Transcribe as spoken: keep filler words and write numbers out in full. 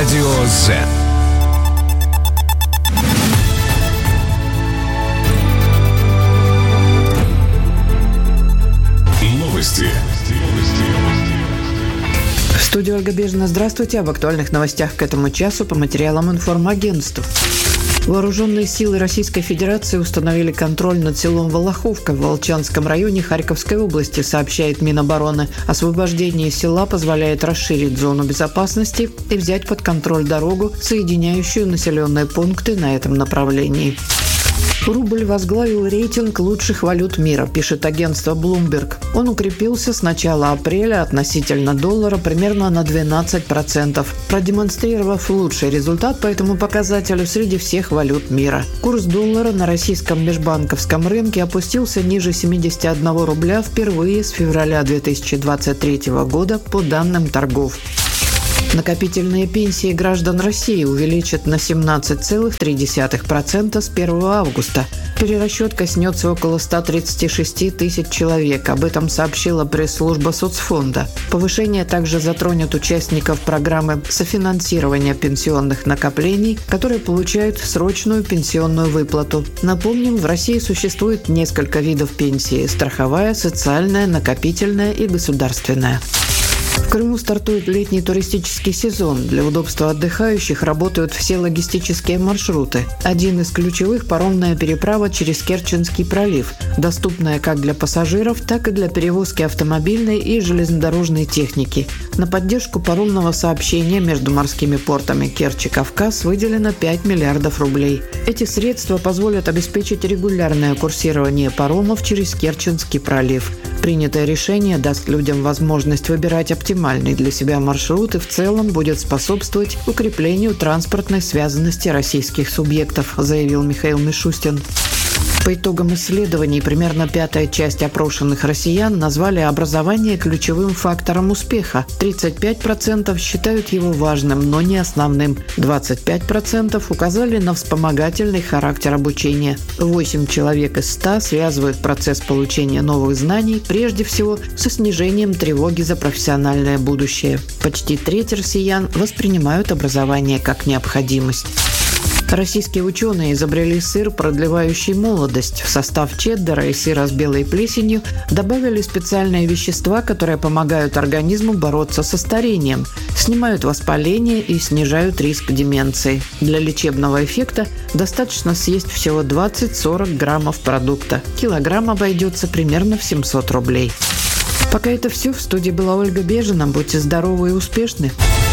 Радио Z. Новости. В студии Ольга Бежина. Здравствуйте. Об актуальных новостях к этому часу по материалам информагентств. Вооруженные силы Российской Федерации установили контроль над селом Волоховка в Волчанском районе Харьковской области, сообщает Минобороны. Освобождение села позволяет расширить зону безопасности и взять под контроль дорогу, соединяющую населенные пункты на этом направлении. Рубль возглавил рейтинг лучших валют мира, пишет агентство Bloomberg. Он укрепился с начала апреля относительно доллара примерно на двенадцать процентов, продемонстрировав лучший результат по этому показателю среди всех валют мира. Курс доллара на российском межбанковском рынке опустился ниже семидесяти одного рубля впервые с февраля две тысячи двадцать третьего года по данным торгов. Накопительные пенсии граждан России увеличат на семнадцать целых три десятых процента с первого августа. Перерасчет коснется около ста тридцати шести тысяч человек. Об этом сообщила пресс-служба соцфонда. Повышение также затронет участников программы софинансирования пенсионных накоплений, которые получают срочную пенсионную выплату. Напомним, в России существует несколько видов пенсии – страховая, социальная, накопительная и государственная. В Крыму стартует летний туристический сезон. Для удобства отдыхающих работают все логистические маршруты. Один из ключевых – паромная переправа через Керченский пролив, доступная как для пассажиров, так и для перевозки автомобильной и железнодорожной техники. На поддержку паромного сообщения между морскими портами Керчь и Кавказ выделено пять миллиардов рублей. Эти средства позволят обеспечить регулярное курсирование паромов через Керченский пролив. Принятое решение даст людям возможность выбирать оптимальный для себя маршрут и в целом будет способствовать укреплению транспортной связанности российских субъектов, заявил Михаил Мишустин. По итогам исследований, примерно пятая часть опрошенных россиян назвали образование ключевым фактором успеха. тридцать пять процентов считают его важным, но не основным. двадцать пять процентов указали на вспомогательный характер обучения. восемь человек из ста связывают процесс получения новых знаний прежде всего со снижением тревоги за профессиональное будущее. Почти треть россиян воспринимают образование как необходимость. Российские ученые изобрели сыр, продлевающий молодость. В состав чеддера и сыра с белой плесенью добавили специальные вещества, которые помогают организму бороться со старением, снимают воспаление и снижают риск деменции. Для лечебного эффекта достаточно съесть всего двадцать-сорок граммов продукта. Килограмм обойдется примерно в семьсот рублей. Пока это все. В студии была Ольга Бежина. Будьте здоровы и успешны.